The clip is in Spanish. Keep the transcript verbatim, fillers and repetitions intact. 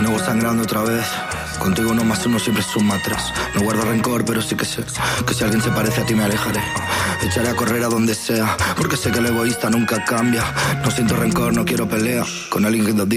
nuevo sangrando otra vez. Contigo uno más uno siempre suma tres. No guardo rencor, pero sí que sé que si alguien se parece a ti me alejaré. Echaré a correr a donde sea, porque sé que el egoísta nunca cambia. No siento rencor, no quiero pelea con alguien que